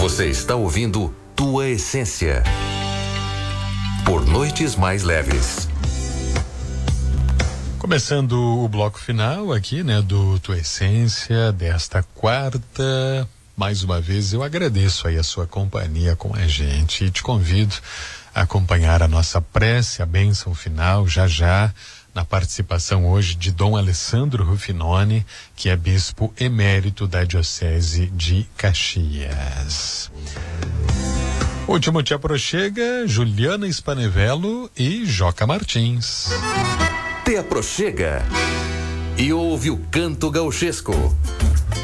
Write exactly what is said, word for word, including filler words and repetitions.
Você está ouvindo Tua Essência. Por Noites Mais Leves. Começando o bloco final aqui, né, do Tua Essência desta quarta. Mais uma vez eu agradeço aí a sua companhia com a gente e te convido a acompanhar a nossa prece, a bênção final, já já, na participação hoje de Dom Alessandro Rufinoni, que é bispo emérito da Diocese de Caxias. O último te aproxega Juliana Spanevello e Joca Martins. Te aproxega e ouve o canto gauchesco.